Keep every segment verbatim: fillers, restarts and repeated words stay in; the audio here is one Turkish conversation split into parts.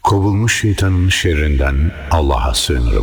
Kovulmuş şeytanın şerrinden Allah'a sığınırım.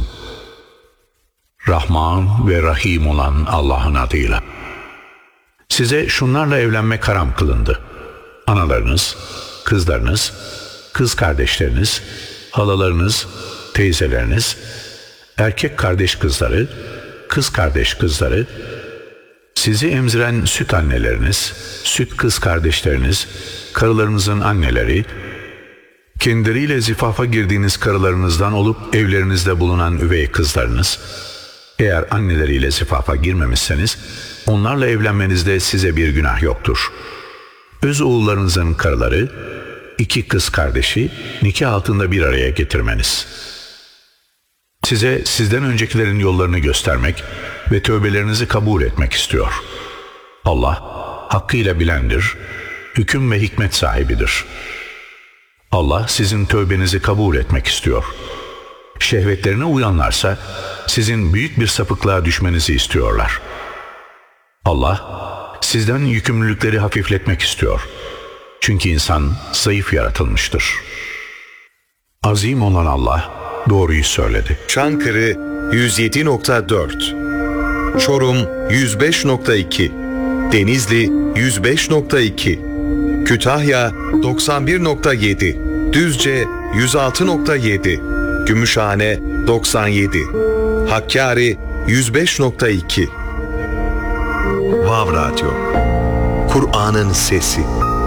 Rahman ve Rahim olan Allah'ın adıyla. Size şunlarla evlenmek haram kılındı: analarınız, kızlarınız, kız kardeşleriniz, halalarınız, teyzeleriniz, erkek kardeş kızları, kız kardeş kızları, sizi emziren süt anneleriniz, süt kız kardeşleriniz, karılarınızın anneleri, kendileriyle zifafa girdiğiniz karılarınızdan olup evlerinizde bulunan üvey kızlarınız. Eğer anneleriyle zifafa girmemişseniz, onlarla evlenmenizde size bir günah yoktur. Öz oğullarınızın karıları, iki kız kardeşi nikah altında bir araya getirmeniz. Size sizden öncekilerin yollarını göstermek ve tövbelerinizi kabul etmek istiyor. Allah hakkıyla bilendir, hüküm ve hikmet sahibidir. Allah sizin tövbenizi kabul etmek istiyor. Şehvetlerine uyanlarsa sizin büyük bir sapıklığa düşmenizi istiyorlar. Allah sizden yükümlülükleri hafifletmek istiyor. Çünkü insan zayıf yaratılmıştır. Azim olan Allah doğruyu söyledi. Çankırı yüz yedi nokta dört, Çorum yüz beş nokta iki, Denizli yüz beş nokta iki, Kütahya doksan bir nokta yedi, Düzce yüz altı nokta yedi, Gümüşhane doksan yedi, Hakkari yüz beş nokta iki. Vav Radyo, Kur'an'ın sesi.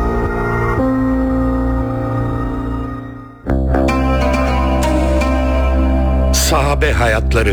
Sahabe hayatları.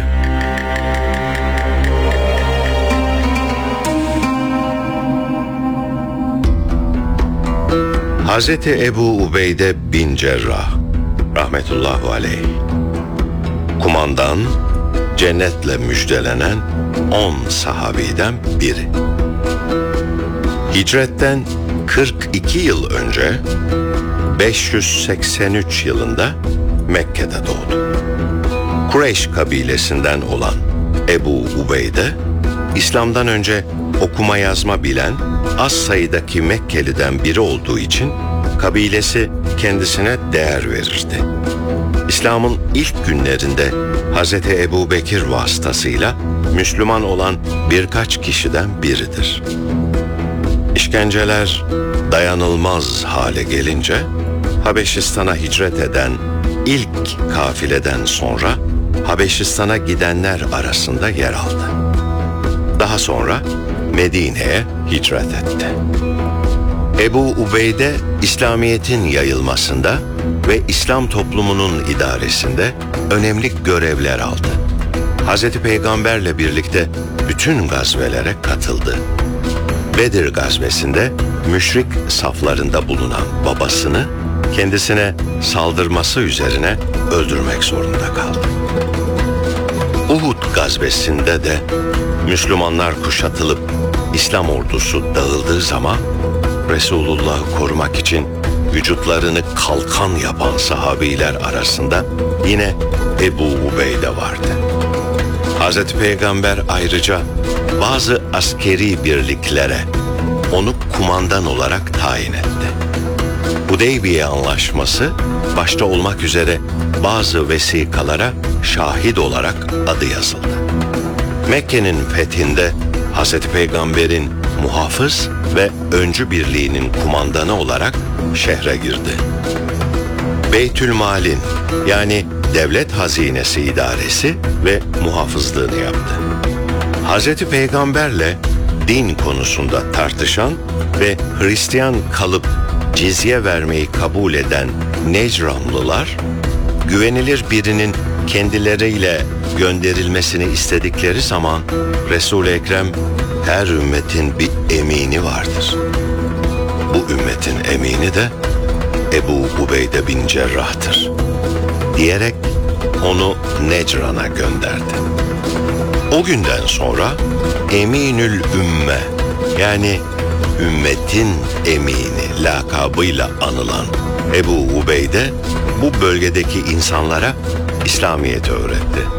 Hazreti Ebu Ubeyde bin Cerrah rahmetullahi aleyh, kumandan, cennetle müjdelenen on sahabiden biri. Hicretten kırk iki yıl önce beş yüz seksen üç yılında Mekke'de doğdu. Kureyş kabilesinden olan Ebu Ubeyde, İslam'dan önce okuma yazma bilen az sayıdaki Mekkeli'den biri olduğu için kabilesi kendisine değer verirdi. İslam'ın ilk günlerinde Hazreti Ebu Bekir vasıtasıyla Müslüman olan birkaç kişiden biridir. İşkenceler dayanılmaz hale gelince Habeşistan'a hicret eden ilk kafileden sonra Habeşistan'a gidenler arasında yer aldı. Daha sonra Medine'ye hicret etti. Ebu Ubeyde, İslamiyet'in yayılmasında ve İslam toplumunun idaresinde önemli görevler aldı. Hazreti Peygamberle birlikte bütün gazvelere katıldı. Bedir gazvesinde müşrik saflarında bulunan babasını kendisine saldırması üzerine öldürmek zorunda kaldı. Uhud gazvesinde de Müslümanlar kuşatılıp İslam ordusu dağıldığı zaman Resulullah'ı korumak için vücutlarını kalkan yapan sahabiler arasında yine Ebu Ubeyde vardı. Hazreti Peygamber ayrıca bazı askeri birliklere onu kumandan olarak tayin etti. Hudeybiye Anlaşması başta olmak üzere bazı vesikalara şahit olarak adı yazıldı. Mekke'nin fethinde Hazreti Peygamber'in muhafız ve öncü birliğinin kumandanı olarak şehre girdi. Beytülmal'in yani devlet hazinesi idaresi ve muhafızlığını yaptı. Hazreti Peygamberle din konusunda tartışan ve Hristiyan kalıp cizye vermeyi kabul eden Necranlılar, güvenilir birinin kendileriyle gönderilmesini istedikleri zaman Resul-i Ekrem, her ümmetin bir emini vardır. Bu ümmetin emini de Ebu Ubeyde bin Cerrah'tır diyerek onu Necran'a gönderdi. O günden sonra Eminül Ümme yani ümmetin emini lakabıyla anılan Ebu Ubeyde bu bölgedeki insanlara İslamiyet'i öğretti.